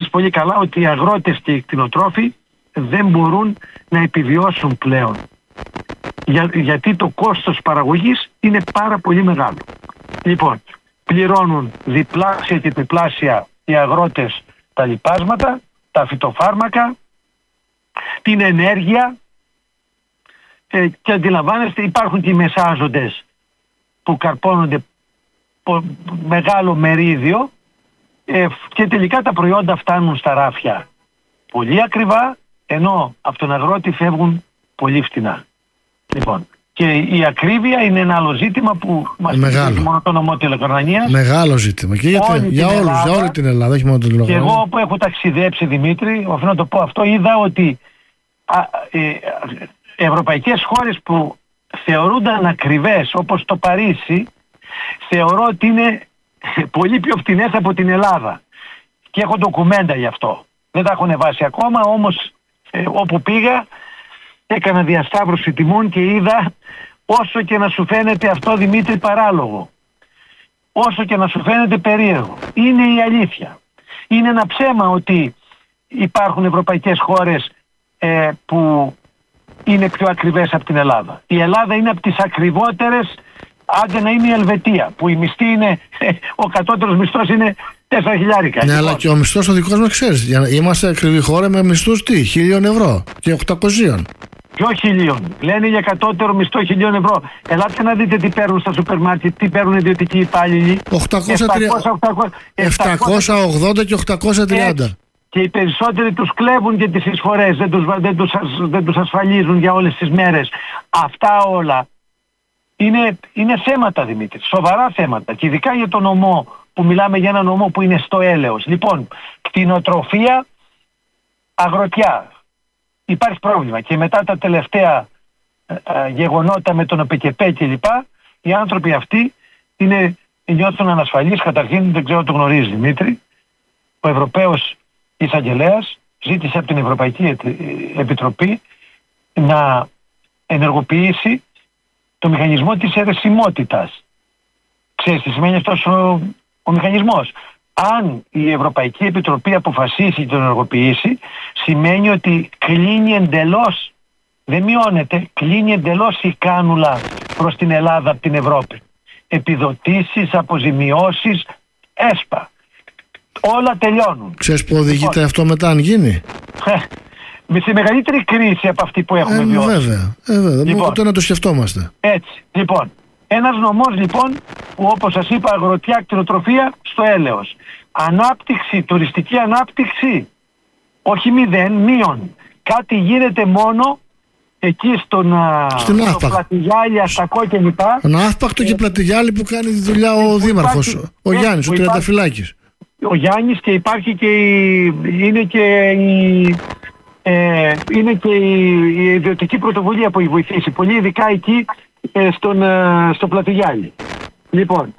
ξέρεις πολύ καλά ότι οι αγρότες και οι κτηνοτρόφοι δεν μπορούν να επιβιώσουν πλέον. Γιατί το κόστος παραγωγής είναι πάρα πολύ μεγάλο. Λοιπόν, πληρώνουν διπλάσια και τριπλάσια οι αγρότες τα λιπάσματα, τα φυτοφάρμακα, την ενέργεια, και αντιλαμβάνεστε, υπάρχουν και οι μεσάζοντες που καρπώνονται μεγάλο μερίδιο, και τελικά τα προϊόντα φτάνουν στα ράφια πολύ ακριβά, ενώ από τον αγρότη φεύγουν πολύ φτηνά. Λοιπόν, και η ακρίβεια είναι ένα άλλο ζήτημα που μας πει μόνο το νομό τηλεκοργανίας. Μεγάλο ζήτημα και για όλη την Ελλάδα, όχι μόνο το τηλεκοργανία. Και εγώ που έχω ταξιδέψει, Δημήτρη, οφείλω να το πω αυτό, είδα ότι ευρωπαϊκές χώρες που θεωρούνταν ακριβές, όπως το Παρίσι, θεωρώ ότι είναι πολύ πιο φτηνές από την Ελλάδα. Και έχω ντοκουμέντα γι' αυτό. Δεν τα έχουν βάσει ακόμα, όμως όπου πήγα έκανα διασταύρωση τιμών και είδα, όσο και να σου φαίνεται αυτό, Δημήτρη, παράλογο, όσο και να σου φαίνεται περίεργο, είναι η αλήθεια. Είναι ένα ψέμα ότι υπάρχουν ευρωπαϊκές χώρες που είναι πιο ακριβές από την Ελλάδα. Η Ελλάδα είναι από τις ακριβότερες, άντε να είναι η Ελβετία, που η μισθή είναι, ο κατώτερος μισθός είναι 4.000. Ναι, αλλά και ο μισθός ο δικός μας, ξέρεις, είμαστε ακριβή χώρα με μισθούς 1.000 ευρώ και 800. Ποιο 1.000? Λένε για κατώτερο μισθό 1.000 ευρώ. Ελάτε να δείτε τι παίρνουν στα σούπερ μάρκετ, τι παίρνουν ιδιωτικοί υπάλληλοι. 780 και 830. Και οι περισσότεροι τους κλέβουν και τις εισφορές, δεν τους ασφαλίζουν για όλες τις μέρες. Αυτά όλα είναι θέματα, Δημήτρη, σοβαρά θέματα. Και ειδικά για τον νομό, που μιλάμε για ένα νομό που είναι στο έλεος. Λοιπόν, κτηνοτροφία, αγροτιά, υπάρχει πρόβλημα. Και μετά τα τελευταία γεγονότα με τον ΟΠΕΚΕΠΕ κλπ, οι άνθρωποι αυτοί νιώθουν ανασφαλείς. Καταρχήν, δεν ξέρω αν το γνωρίζει, Δημήτρη, ο Ευρωπαίος Εισαγγελέας ζήτησε από την Ευρωπαϊκή Επιτροπή να ενεργοποιήσει το μηχανισμό της αιρεσιμότητας. Ξέρεις τι σημαίνει αυτός ο μηχανισμός? Αν η Ευρωπαϊκή Επιτροπή αποφασίσει και τον ενεργοποιήσει, σημαίνει ότι κλείνει εντελώς, δεν μειώνεται, κλείνει εντελώς η κάνουλα προς την Ελλάδα από την Ευρώπη. Επιδοτήσεις, αποζημιώσεις, έσπα. Όλα τελειώνουν. Ξέρεις που οδηγείται αυτό μετά, αν γίνει? Με τη μεγαλύτερη κρίση από αυτή που έχουμε βιώσει. Βέβαια. Λοιπόν, ούτε να το σκεφτόμαστε. Έτσι. Λοιπόν, ένας νομός, λοιπόν, που όπως σας είπα, αγροτιά, κτηνοτροφία στο έλεος. Ανάπτυξη, τουριστική ανάπτυξη, όχι μείον. Κάτι γίνεται μόνο εκεί στο Πλατιγιάλι, Αστακό και λοιπά. Ένα Αύπακτο και Πλατιγιάλι που κάνει τη δουλειά ο δήμαρχος, ο Γιάννης, ο Τριανταφυλάκης. Ο Γιάννης, και υπάρχει και είναι και η ιδιωτική πρωτοβουλία που έχει βοηθήσει πολύ, ειδικά εκεί στο Πλατιγιάλι. Λοιπόν,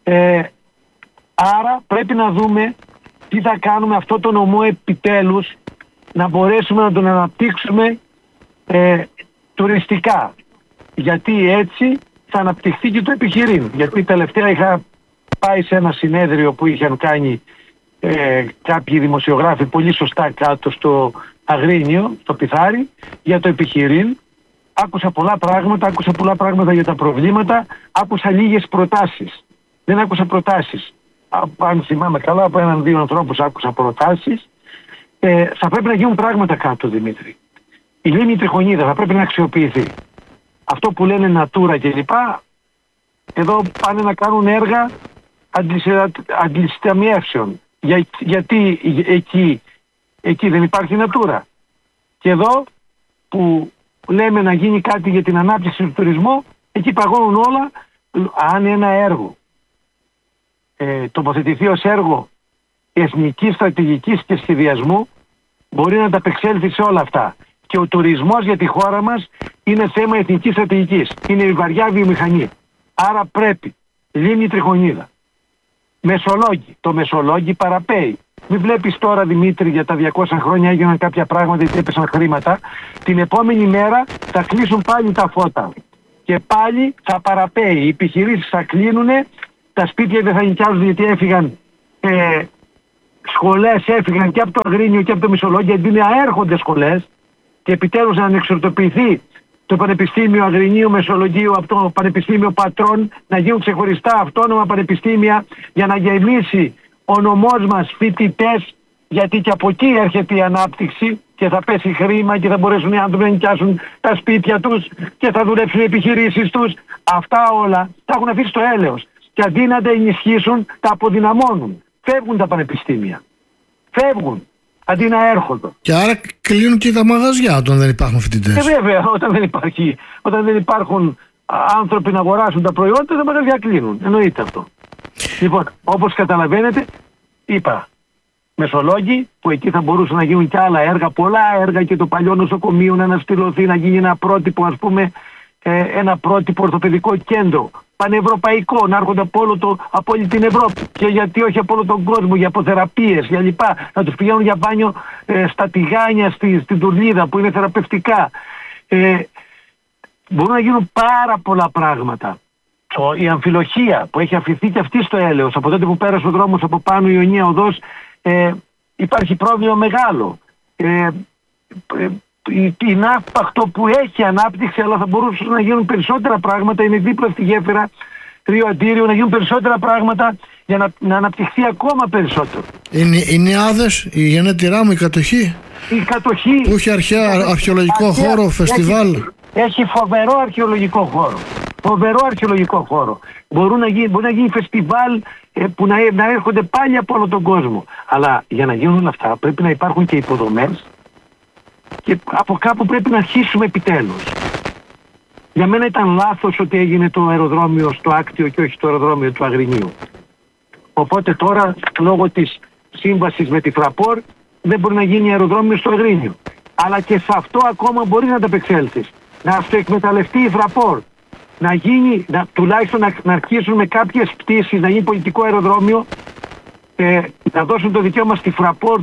άρα πρέπει να δούμε τι θα κάνουμε αυτό το νομό επιτέλους, να μπορέσουμε να τον αναπτύξουμε τουριστικά. Γιατί έτσι θα αναπτυχθεί και το επιχειρήν. Γιατί τελευταία είχα πάει σε ένα συνέδριο που είχαν κάνει κάποιοι δημοσιογράφοι πολύ σωστά κάτω στο Αγρίνιο, στο Πιθάρι, για το επιχειρήν. Άκουσα πολλά πράγματα για τα προβλήματα, άκουσα λίγες προτάσεις. Δεν άκουσα προτάσεις. Αν θυμάμαι καλά, από έναν-δύο ανθρώπους άκουσα προτάσεις. Θα πρέπει να γίνουν πράγματα κάτω, Δημήτρη. Η λίμνη Τριχονίδα θα πρέπει να αξιοποιηθεί. Αυτό που λένε Natura κλπ. Εδώ πάνε να κάνουν έργα αντισυνταμιεύσεων. Γιατί εκεί δεν υπάρχει Natura. Και εδώ που λέμε να γίνει κάτι για την ανάπτυξη του τουρισμού, εκεί παγώνουν όλα. Αν ένα έργο τοποθετηθεί ως έργο εθνικής στρατηγικής και σχεδιασμού, μπορεί να ανταπεξέλθει σε όλα αυτά. Και ο τουρισμός για τη χώρα μας είναι θέμα εθνικής στρατηγικής. Είναι η βαριά βιομηχανία. Άρα πρέπει λίμνη Τριχονίδα, Μεσολόγγι. Το Μεσολόγγι παραπέει. Μην βλέπεις τώρα, Δημήτρη, για τα 200 χρόνια έγιναν κάποια πράγματα και έπεσαν χρήματα. Την επόμενη μέρα θα κλείσουν πάλι τα φώτα. Και πάλι θα παραπέει. Οι επιχειρήσεις θα κλείνουν, τα σπίτια δεν θα νοικιάζουν γιατί έφυγαν σχολές έφυγαν και από το Αγρίνιο και από το Μισολόγγι, αντί να έρχονται σχολές και επιτέλους να ανεξαρτοποιηθεί το Πανεπιστήμιο Αγρινίου Μεσολογγίου από το Πανεπιστήμιο Πατρών, να γίνουν ξεχωριστά αυτόνομα πανεπιστήμια για να γεμίσει ο νομός μας φοιτητές, γιατί και από εκεί έρχεται η ανάπτυξη και θα πέσει χρήμα και θα μπορέσουν οι άνθρωποι να νοικιάσουν τα σπίτια τους και θα δουλέψουν οι επιχειρήσεις τους. Αυτά όλα τα έχουν αφήσει στο έλεος και αντί να τα ενισχύσουν τα αποδυναμώνουν. Φεύγουν τα πανεπιστήμια. Φεύγουν αντί να έρχονται. Και άρα κλείνουν και τα μαγαζιά όταν δεν υπάρχουν φοιτητές. Βέβαια, όταν δεν υπάρχουν άνθρωποι να αγοράσουν τα προϊόντα, τα μαγαζιά κλείνουν. Εννοείται αυτό. Λοιπόν, όπως καταλαβαίνετε, είπα Μεσολόγγι, που εκεί θα μπορούσαν να γίνουν και άλλα έργα, πολλά έργα, και το παλιό νοσοκομείο να αναστηλωθεί, να γίνει ένα πρότυπο, ας πούμε, ένα πρότυπο ορθοπαιδικό κέντρο πανευρωπαϊκό, να έρχονται από όλη την Ευρώπη και γιατί όχι από όλο τον κόσμο, για αποθεραπείες, για λοιπά, να τους πηγαίνουν για μπάνιο στα τηγάνια, στην Τουρλίδα που είναι θεραπευτικά. Μπορούν να γίνουν πάρα πολλά πράγματα. Η αμφιλοχεία που έχει αφηθεί και αυτή στο έλεος, από τότε που πέρασε ο δρόμος από πάνω η Ιωνία Οδός, υπάρχει πρόβλημα μεγάλο. Η Ναύπαχτο που έχει ανάπτυξη, αλλά θα μπορούσαν να γίνουν περισσότερα πράγματα, είναι δίπλα στη γέφυρα Ρίο Αντίριο, να γίνουν περισσότερα πράγματα για να αναπτυχθεί ακόμα περισσότερο. Οι Νιάδες, η γενέτειρά μου, η κατοχή. Η κατοχή που έχει αρχαιολογικό χώρο, φεστιβάλ. Έχει φοβερό αρχαιολογικό χώρο. Φοβερό αρχαιολογικό χώρο. Μπορεί να γίνει φεστιβάλ που να έρχονται πάλι από όλο τον κόσμο. Αλλά για να γίνουν όλα αυτά πρέπει να υπάρχουν και υποδομές και από κάπου πρέπει να αρχίσουμε επιτέλους. Για μένα ήταν λάθος ότι έγινε το αεροδρόμιο στο Άκτιο και όχι το αεροδρόμιο του Αγρινίου. Οπότε τώρα, λόγω της σύμβασης με τη Φραπόρ, δεν μπορεί να γίνει αεροδρόμιο στο Αγρίνιο. Αλλά και σε αυτό ακόμα μπορεί να ανταπεξέλθεις. Να αυτοεκμεταλλευτεί η Φραπόρ. Να γίνει, τουλάχιστον να αρχίσουν με κάποιες πτήσεις, να γίνει πολιτικό αεροδρόμιο, να δώσουν το δικαίωμα στη Φραπόρ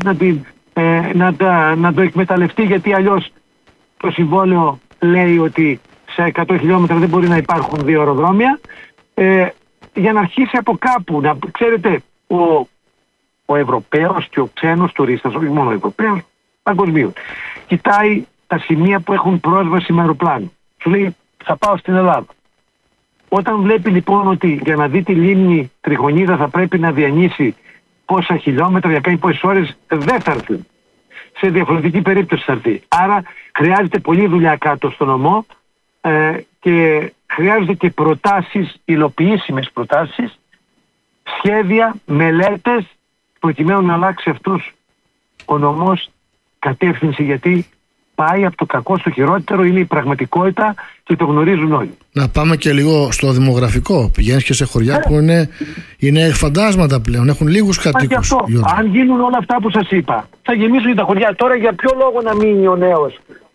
να το εκμεταλλευτεί, γιατί αλλιώς το συμβόλαιο λέει ότι σε 100 χιλιόμετρα δεν μπορεί να υπάρχουν δύο αεροδρόμια, για να αρχίσει από κάπου. Να ξέρετε, ο Ευρωπαίος και ο ξένος τουρίστας, όχι μόνο ο Ευρωπαίος, παγκοσμίως, κοιτάει τα σημεία που έχουν πρόσβαση με αεροπλάνο. Σου λέει, θα πάω στην Ελλάδα. Όταν βλέπει λοιπόν ότι για να δει τη λίμνη Τριχονίδα θα πρέπει να διανύσει πόσα χιλιόμετρα, για κάνει πόσες ώρες, δεν θα έρθει. Σε διαφορετική περίπτωση θα έρθει. Άρα χρειάζεται πολλή δουλειά κάτω στο νομό και χρειάζεται και προτάσεις, υλοποιήσιμες προτάσεις, σχέδια, μελέτες, προκειμένου να αλλάξει αυτός ο νομός κατεύθυνση, γιατί πάει από το κακό στο χειρότερο, είναι η πραγματικότητα και το γνωρίζουν όλοι. Να πάμε και λίγο στο δημογραφικό. Πηγαίνεις και σε χωριά που είναι φαντάσματα πλέον, έχουν λίγους κατοίκους. Αν γίνουν όλα αυτά που σας είπα, θα γεμίσουν τα χωριά. Τώρα για ποιο λόγο να μείνει ο νέος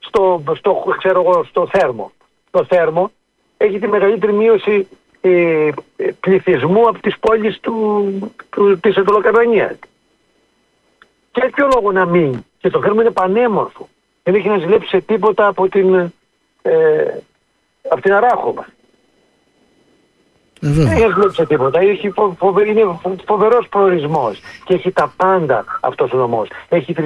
στο Θέρμο. Το Θέρμο έχει τη μεγαλύτερη μείωση πληθυσμού από τις πόλεις της Εντολοκαρνανίας. Και ποιο λόγο να μείνει. Και το Θέρμο είναι πανέμορφο. Δεν έχει να ζηλέψει σε τίποτα από την Αράχοβα. Δεν έχει να ζηλέψει σε τίποτα. Είναι φοβερός προορισμός. Και έχει τα πάντα αυτός ο νομός. Έχει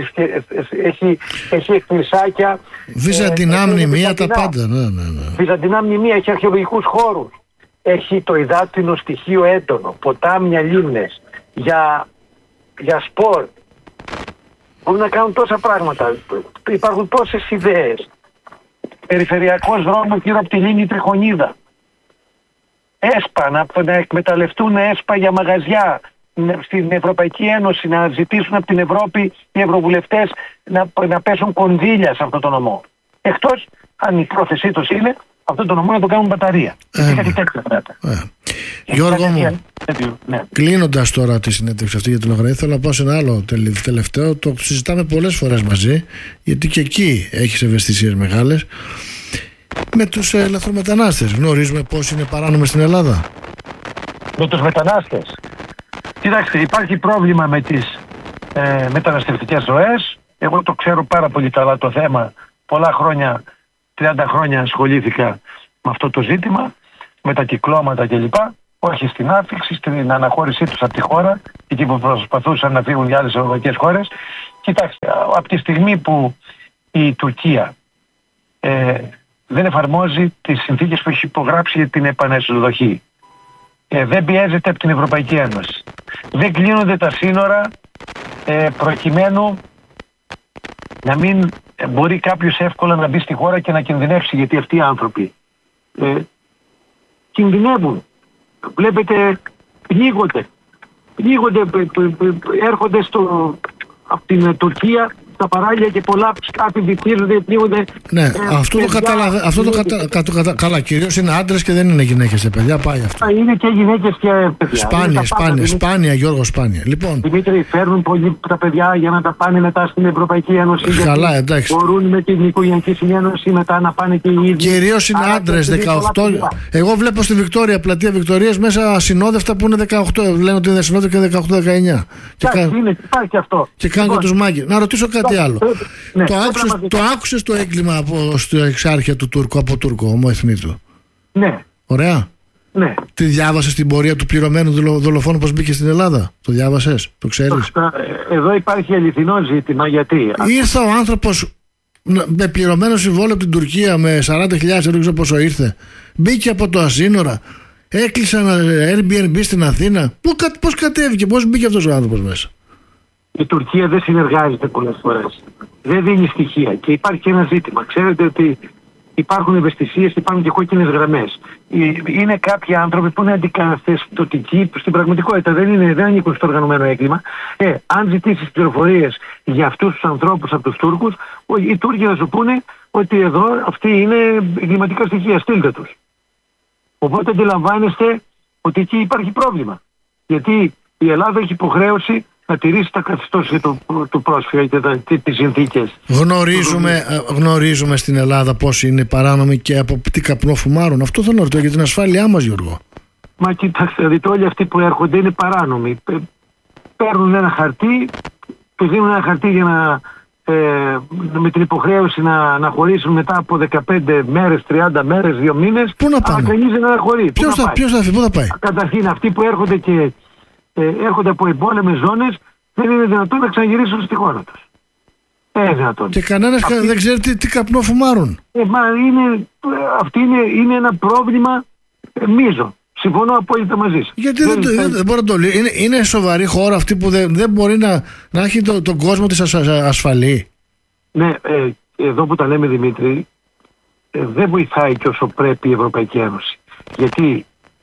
εκκλησάκια. Βυζαντινά μνημεία, τα πάντα. Ναι. Βυζαντινά μνημεία, έχει αρχαιολογικούς χώρους. Έχει το υδάτινο στοιχείο έντονο. Ποτάμια, λίμνες. Για σπορ. Μπορούν να κάνουν τόσα πράγματα. Υπάρχουν τόσες ιδέες. Περιφερειακός δρόμος γύρω από τη λίμνη Τριχονίδα. ΕΣΠΑ, να εκμεταλλευτούν ΕΣΠΑ για μαγαζιά στην Ευρωπαϊκή Ένωση, να ζητήσουν από την Ευρώπη οι ευρωβουλευτές να πέσουν κονδύλια σε αυτό το νομό. Εκτός αν η πρόθεσή τους είναι αυτό το νομό να το κάνουν μπαταρία. Γιώργο μου, κλείνοντας τώρα τη συνέντευξη αυτή για την Λογαρία, θέλω να πάω σε ένα άλλο τελευταίο. Το συζητάμε πολλές φορές μαζί, γιατί και εκεί έχεις ευαισθησίες μεγάλες. Με τους λαθρομετανάστες, γνωρίζουμε πώς είναι παράνομες στην Ελλάδα. Με τους μετανάστες. Κοιτάξτε, υπάρχει πρόβλημα με τις μεταναστευτικές ροές. Εγώ το ξέρω πάρα πολύ καλά το θέμα. Πολλά χρόνια, 30 χρόνια ασχολήθηκα με αυτό το ζήτημα, με τα κυκλώματα κλπ. όχι στην άφηξη, στην αναχώρησή τους από τη χώρα, εκεί που προσπαθούσαν να φύγουν για άλλες ευρωπαϊκές χώρες. Κοιτάξτε, από τη στιγμή που η Τουρκία δεν εφαρμόζει τις συνθήκες που έχει υπογράψει για την επανεισδοχή, δεν πιέζεται από την Ευρωπαϊκή Ένωση, δεν κλείνονται τα σύνορα προκειμένου να μην μπορεί κάποιος εύκολα να μπει στη χώρα και να κινδυνεύσει, γιατί αυτοί οι άνθρωποι κινδυνεύουν. Βλέπετε, πνίγονται, έρχονται από την Τουρκία στα παράλια και πολλά σκάφη βυθίζονται, πνίγονται. Ναι, καλά, κυρίως είναι άντρες και δεν είναι γυναίκες, παιδιά, πάει αυτό. Είναι και γυναίκες και παιδιά. Σπάνια, Γιώργο, σπάνια. Λοιπόν, Δημήτρη, φέρνουν πολύ τα παιδιά για να τα πάνε μετά στην Ευρωπαϊκή Ένωση. Καλά, εντάξει. Μπορούν με την Οικογενειακή Συνένωση μετά να πάνε και οι ίδιοι. Κυρίως είναι άντρες, 18. Εγώ βλέπω στη Βικτόρια, πλατεία Βικτορίας, μέσα ασυνόδευτα που είναι 18. Λένε ότι είναι ασυνόδευτα και 18-19. Υπάρχει αυτό. Και κάνουν και τους μάγκες. Να ρωτήσω κάτι άλλο. Ναι, το άκουσες το έγκλημα στο εξάρχεια του Τούρκου, από Τούρκο, ομοεθνή του? Ναι. Ωραία. Ναι. Τη διάβασες την πορεία του πληρωμένου δολοφόνου πώς μπήκε στην Ελλάδα? Το διάβασες? Το ξέρεις? Εδώ υπάρχει αληθινό ζήτημα, γιατί ήρθε ο άνθρωπος με πληρωμένο συμβόλαιο από την Τουρκία με 40.000 ευρώ, δεν ξέρω πόσο ήρθε. Μπήκε από το ασύνορα, έκλεισαν Airbnb στην Αθήνα. Πώς κατέβηκε, πώς μπήκε αυτός ο άνθρωπος μέσα? Η Τουρκία δεν συνεργάζεται πολλές φορές. Δεν δίνει στοιχεία. Και υπάρχει και ένα ζήτημα. Ξέρετε ότι υπάρχουν ευαισθησίες, υπάρχουν και κόκκινες γραμμές. Είναι κάποιοι άνθρωποι που είναι αντικαταστατικοί στην πραγματικότητα. Δεν ανήκουν στο οργανωμένο έγκλημα. Αν ζητήσεις πληροφορίες για αυτούς τους ανθρώπους από τους Τούρκους, οι Τούρκοι θα σου πούνε ότι εδώ αυτοί είναι εγκληματικά στοιχεία. Στείλτε τους. Οπότε αντιλαμβάνεστε ότι εκεί υπάρχει πρόβλημα. Γιατί η Ελλάδα έχει υποχρέωση να τηρήσει τα καθεστώς του πρόσφυγα και τις συνθήκες. Γνωρίζουμε στην Ελλάδα πώς είναι παράνομοι και από τι καπνό φουμάρουν. Αυτό θέλω να ρωτήσω για την ασφάλειά μας, Γιώργο. Μα κοιτάξτε, δείτε, όλοι αυτοί που έρχονται είναι παράνομοι. Παίρνουν ένα χαρτί, τους δίνουν ένα χαρτί για με την υποχρέωση να χωρίσουν μετά από 15 μέρες, 30 μέρες, 2 μήνες. Πού να πάνε? Κανείς δεν χωρεί. Ποιος θα φύγει, πού θα πάει? Καταρχήν, αυτοί που έρχονται και έρχονται από εμπόλεμες ζώνες, δεν είναι δυνατόν να ξαναγυρίσουν στη χώρα τους. Δυνατόν. Και κανένας δεν ξέρει τι καπνό φουμάρουν. Αυτή είναι ένα πρόβλημα μείζον. Συμφωνώ απόλυτα μαζί σας. Γιατί δεν μπορεί να το λέει? Είναι σοβαρή χώρα αυτή που δεν μπορεί να έχει τον κόσμο της ασφαλή. Ναι, εδώ που τα λέμε, Δημήτρη, δεν βοηθάει και όσο πρέπει η Ευρωπαϊκή Ένωση. Γιατί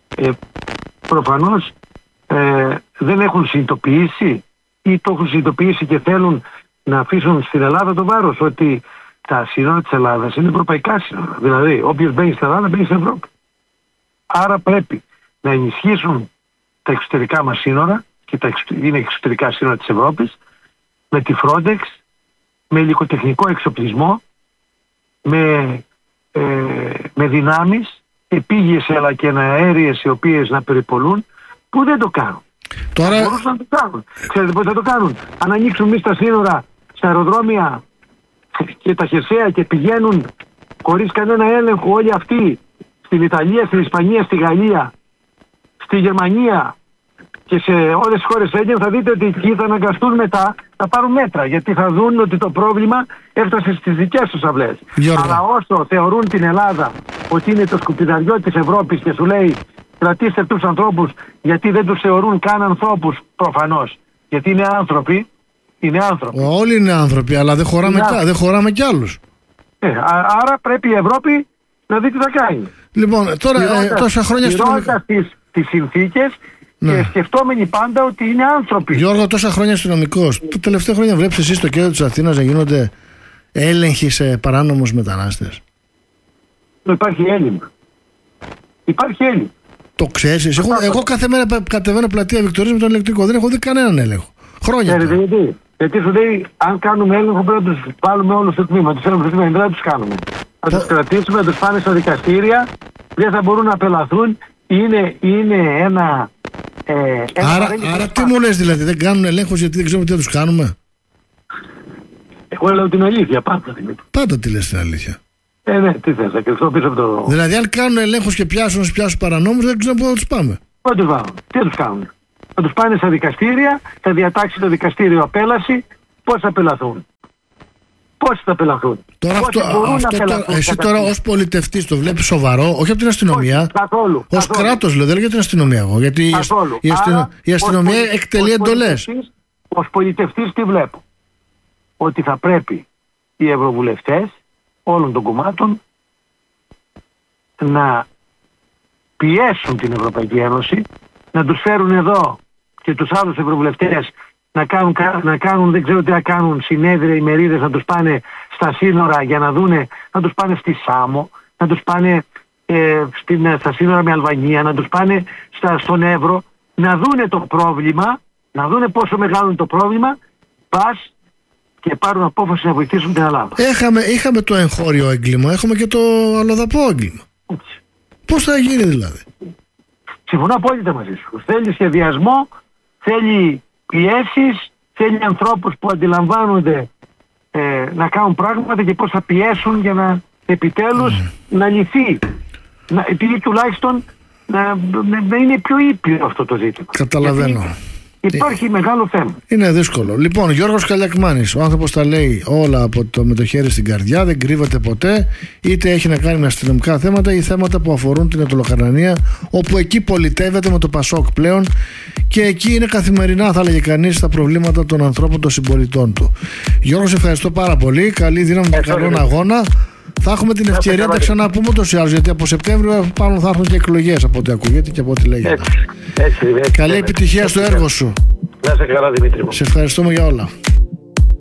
προφανώς δεν έχουν συνειδητοποιήσει ή το έχουν συνειδητοποιήσει και θέλουν να αφήσουν στην Ελλάδα το βάρος ότι τα σύνορα της Ελλάδας είναι ευρωπαϊκά σύνορα. Δηλαδή, όποιος μπαίνει στην Ελλάδα μπαίνει στην Ευρώπη. Άρα πρέπει να ενισχύσουν τα εξωτερικά μας σύνορα, και είναι εξωτερικά σύνορα της Ευρώπης, με τη Frontex, με υλικοτεχνικό εξοπλισμό, με δυνάμεις επίγειες αλλά και αέριες οι οποίες να περιπολούν, που δεν το κάνουν. Τώρα... Μπορούσαν να το κάνουν. Ξέρετε πώς θα το κάνουν? Αν ανοίξουν εμείς τα σύνορα στα αεροδρόμια και τα χερσαία και πηγαίνουν χωρίς κανένα έλεγχο όλοι αυτοί στην Ιταλία, στην Ισπανία, στη Γαλλία, στη Γερμανία και σε όλες τις χώρες Σέγγεν, θα δείτε ότι εκεί θα αναγκαστούν μετά να πάρουν μέτρα, γιατί θα δουν ότι το πρόβλημα έφτασε στις δικές τους αυλές. Αλλά όσο θεωρούν την Ελλάδα ότι είναι το σκουπιδαριό της Ευρώπης και σου λέει κρατήστε τους ανθρώπους, γιατί δεν τους θεωρούν καν ανθρώπους, προφανώς, γιατί είναι άνθρωποι. Όλοι είναι άνθρωποι, αλλά δεν χωράμε κι άλλους. Άρα πρέπει η Ευρώπη να δει τι θα κάνει. Λοιπόν, τώρα τόσα χρόνια στηρώντας τις συνθήκες, και σκεφτόμενοι πάντα ότι είναι άνθρωποι. Γιώργο, τόσα χρόνια αστυνομικός, τα τελευταία χρόνια βλέπεις εσύ στο κέντρο της Αθήνας να γίνονται έλεγχοι σε παράνομους μετανάστες? Υπάρχει έλλειμμα. Το ξέρεις? Εγώ κάθε μέρα κατεβαίνω πλατεία Βικτορίας με τον ηλεκτρικό, δεν έχω δει κανέναν έλεγχο. Χρόνια. Γιατί σου λέει, αν κάνουμε έλεγχο πρέπει να τους βάλουμε όλους στο τμήμα. Τους έλεγχους στο τμήμα, δεν θα τους κάνουμε. Θα τους κρατήσουμε, θα τους πάνε στα δικαστήρια, δεν θα μπορούν να απελαθούν. Είναι ένα... Άρα τι μου λες, δηλαδή, δεν κάνουν ελέγχους γιατί δεν ξέρουμε τι θα τους κάνουμε? Εγώ λέω την αλήθεια, πάντα τι λες την αλήθεια. Ναι, τι θες, να κρυφτώ πίσω από το... Δηλαδή αν κάνουν ελέγχους και πιάσουν παρανόμους, δεν ξέρουμε πού θα τους πάμε. Δεν τους βάλουν. Τι θα τους κάνουν? Θα τους πάνε στα δικαστήρια, θα διατάξει το δικαστήριο απέλαση. Πώς θα απελαθούν? Πώς θα απελαθούν? Τώρα εσύ τώρα ως πολιτευτής το βλέπεις σοβαρό, όχι από την αστυνομία? Όχι, καθόλου. Ως κράτος λέω, δεν λέω για την αστυνομία εγώ. Γιατί η αστυνομία εκτελεί εντολές. Ως πολιτευτής τι βλέπω? Ότι θα πρέπει οι ευρωβουλευτές όλων των κομμάτων να πιέσουν την Ευρωπαϊκή Ένωση, να τους φέρουν εδώ και τους άλλους ευρωβουλευτές να κάνουν δεν ξέρω τι να κάνουν, συνέδρια, ημερίδες, να τους πάνε στα σύνορα για να δούνε, να τους πάνε στη Σάμο, να τους πάνε στα σύνορα με Αλβανία, να τους πάνε στον Εύρο, να δούνε το πρόβλημα, να δούνε πόσο μεγάλο είναι το πρόβλημα, πας και πάρουν απόφαση να βοηθήσουν την Ελλάδα. Είχαμε το εγχώριο έγκλημα, έχουμε και το αλλοδαπό έγκλημα. Πώς θα γίνει δηλαδή? Συμφωνώ απόλυτα μαζί σου. Θέλει σχεδιασμό, θέλει πιέσεις, θέλει ανθρώπους που αντιλαμβάνονται να κάνουν πράγματα και πώς θα πιέσουν για να επιτέλους να λυθεί. Επειδή τουλάχιστον να είναι πιο ήπιο αυτό το ζήτημα. Καταλαβαίνω. Γιατί υπάρχει μεγάλο θέμα. Είναι δύσκολο. Λοιπόν, Γιώργος Καλιακμάνης, ο άνθρωπος τα λέει όλα με το χέρι στην καρδιά, δεν κρύβεται ποτέ, είτε έχει να κάνει με αστυνομικά θέματα ή θέματα που αφορούν την Αιτωλοκαρνανία, όπου εκεί πολιτεύεται με το Πασόκ πλέον και εκεί είναι καθημερινά, θα λέγε κανείς, τα προβλήματα των ανθρώπων, των συμπολιτών του. Γιώργο, σε ευχαριστώ πάρα πολύ. Καλή δύναμη και καλόν αγώνα. Θα έχουμε την ευκαιρία να τα ξαναπούμε ούτως ή άλλως, γιατί από Σεπτέμβριο πάνω θα έρθουν και εκλογές από ό,τι ακούγεται και από ό,τι λέγεται. Έτσι, καλή επιτυχία στο έργο σου. Να είσαι καλά, Δημήτρη μου. Σε ευχαριστούμε για όλα.